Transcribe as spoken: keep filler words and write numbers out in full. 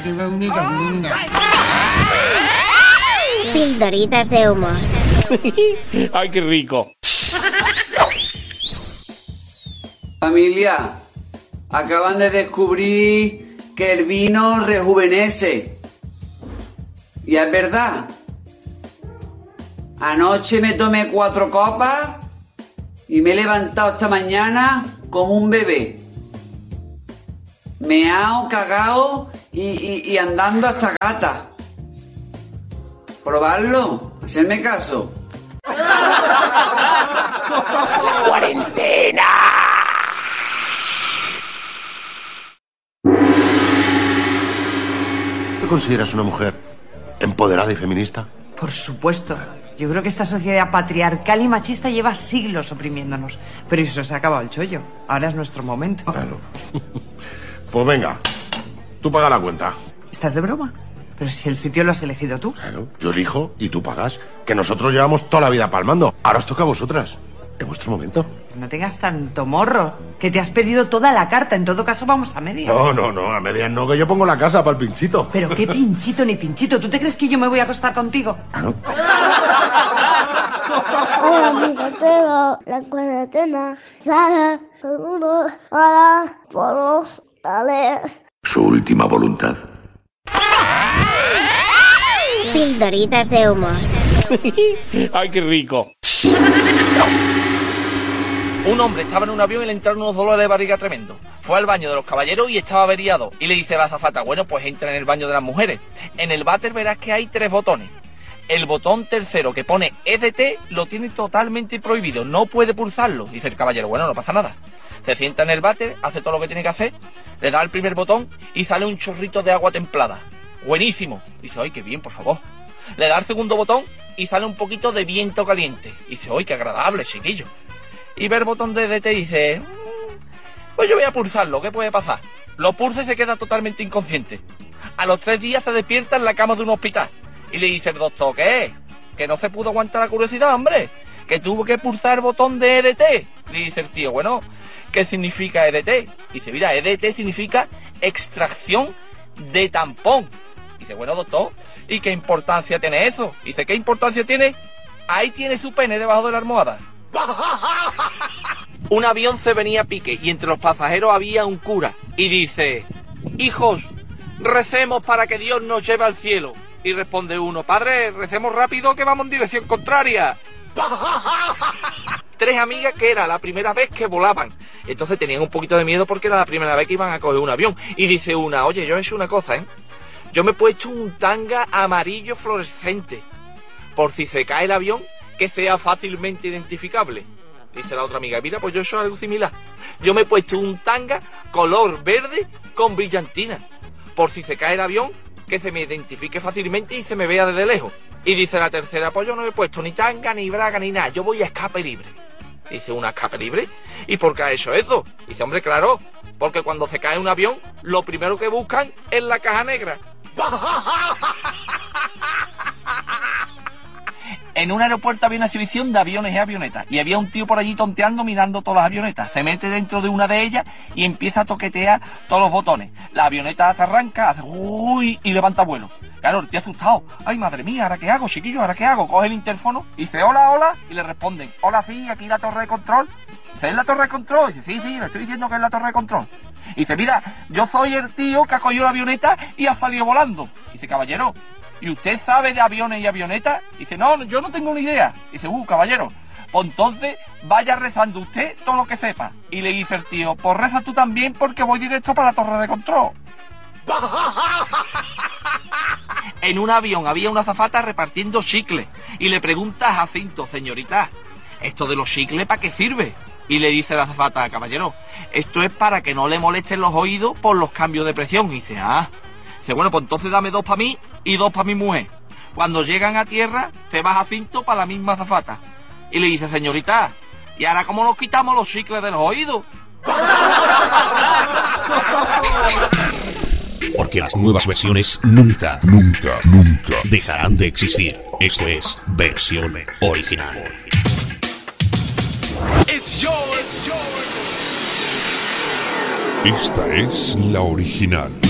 Pildoritas de humor. ¡Ay, qué rico! Familia, acaban de descubrir que el vino rejuvenece. Y es verdad. Anoche me tomé cuatro copas y me he levantado esta mañana como un bebé. Meao, cagao y, y, y andando hasta gata. Probarlo, hacerme caso. ¡Cuarentena! ¿Te consideras una mujer empoderada y feminista? Por supuesto. Yo creo que esta sociedad patriarcal y machista lleva siglos oprimiéndonos. Pero eso se ha acabado el chollo. Ahora es nuestro momento. Claro. Pues venga, tú paga la cuenta. ¿Estás de broma? Pero si el sitio lo has elegido tú. Claro, yo elijo y tú pagas. Que nosotros llevamos toda la vida palmando. Ahora os toca a vosotras. Es vuestro momento. No tengas tanto morro. Que te has pedido toda la carta. En todo caso, vamos a medias. No, no, no, a medias no, que yo pongo la casa para el pinchito. Pero qué pinchito ni pinchito. ¿Tú te crees que yo me voy a acostar contigo? Ah, ¿no? Hola, amiga, tengo la cuarentena. Sale, seguro. Hola, poros, dale. Su última voluntad. Pildoritas de humor. ¡Ay, qué rico! Un hombre estaba en un avión y le entraron unos dolores de barriga tremendo. Fue al baño de los caballeros y estaba averiado. Y le dice a la azafata, bueno, pues entra en el baño de las mujeres. En el váter verás que hay tres botones. El botón tercero que pone E D T lo tiene totalmente prohibido. No puede pulsarlo. Dice el caballero, bueno, no pasa nada. Se sienta en el váter, hace todo lo que tiene que hacer, le da el primer botón y sale un chorrito de agua templada. Buenísimo. Dice, ¡ay, qué bien, por favor! Le da el segundo botón y sale un poquito de viento caliente. Dice, ¡ay, qué agradable, chiquillo! Y ve el botón de E D T y dice, pues yo voy a pulsarlo, ¿qué puede pasar? Lo pulsa y se queda totalmente inconsciente. A los tres días se despierta en la cama de un hospital. Y le dice el doctor, ¿qué? Que no se pudo aguantar la curiosidad, hombre. Que tuvo que pulsar el botón de E D T. Le dice el tío, bueno, ¿qué significa E D T? Dice, mira, E D T significa extracción de tampón. Dice, bueno, doctor, ¿y qué importancia tiene eso? Dice, ¿qué importancia tiene? Ahí tiene su pene debajo de la almohada. Un avión se venía a pique y entre los pasajeros había un cura. Y dice, hijos, recemos para que Dios nos lleve al cielo. Y responde uno, padre, recemos rápido que vamos en dirección contraria. Tres amigas que era la primera vez que volaban. Entonces tenían un poquito de miedo porque era la primera vez que iban a coger un avión. Y dice una, oye, yo he hecho una cosa, ¿eh? Yo me he puesto un tanga amarillo fluorescente. Por si se cae el avión, que sea fácilmente identificable. Dice la otra amiga, mira, pues yo he hecho algo similar. Yo me he puesto un tanga color verde con brillantina. Por si se cae el avión, que se me identifique fácilmente y se me vea desde lejos. Y dice la tercera, pues yo no me he puesto ni tanga, ni braga, ni nada. Yo voy a escape libre. Dice, ¿una escape libre? ¿Y por qué ha hecho eso? Dice, hombre, claro, porque cuando se cae un avión, lo primero que buscan es la caja negra. En un aeropuerto había una exhibición de aviones y avionetas. Y había un tío por allí tonteando mirando todas las avionetas. Se mete dentro de una de ellas y empieza a toquetear todos los botones. La avioneta se arranca, hace uy y levanta vuelo. Claro, el tío asustado. Ay, madre mía, ¿ahora qué hago, chiquillo? ¿Ahora qué hago? Coge el interfono y dice, hola, hola. Y le responden, hola, sí, aquí la torre de control. Dice, ¿es la torre de control? Dice, sí, sí, le estoy diciendo que es la torre de control. Y dice, mira, yo soy el tío que ha cogido la avioneta y ha salido volando. Dice, caballero, ¿y usted sabe de aviones y avionetas? Dice, no, yo no tengo ni idea. Dice, uh, caballero, pues entonces vaya rezando usted todo lo que sepa. Y le dice el tío, pues reza tú también porque voy directo para la torre de control. En un avión había una azafata repartiendo chicles. Y le pregunta a Jacinto, señorita, ¿esto de los chicles para qué sirve? Y le dice la azafata, caballero, esto es para que no le molesten los oídos por los cambios de presión. Y dice, ah... Dice, bueno, pues entonces dame dos para mí y dos para mi mujer. Cuando llegan a tierra, se va Jacinto para la misma azafata. Y le dice, señorita, ¿y ahora cómo nos quitamos los chicles de los oídos? Porque las nuevas versiones nunca, nunca, nunca dejarán de existir. Esto es versión original. Esta es la original.